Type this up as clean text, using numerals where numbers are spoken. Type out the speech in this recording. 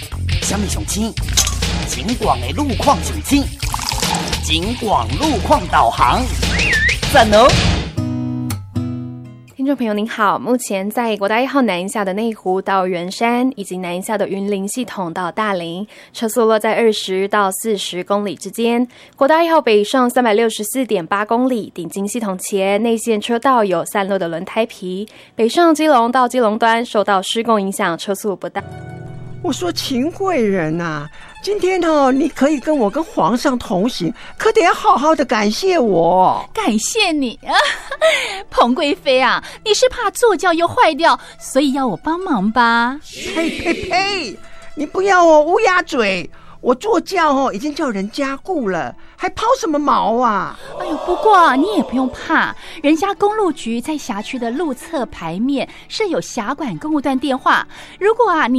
什么上青？景广的路况上青，景广路况导航，赞哦！ 听众朋友您好，目前在国道1号南一下的内湖到圆山，以及南一下的云林系统到大林，车速落在20到40公里之间。国道1号北上364.8公里，顶金系统前内线车道有散落的轮胎皮，北上基隆到基隆端受到施工影响，车速不大。 我说秦贵人啊，今天你可以跟我跟皇上同行，可得要好好的感谢我。 感谢你啊，彭贵妃啊，你是怕坐轿又坏掉，所以要我帮忙吧？ 呸！你不要乌鸦嘴，我坐轿已经叫人加固了，还抛什么毛啊？ 哎呦，不过你也不用怕，人家公路局在辖区的路侧牌面设有辖管公务段电话，如果你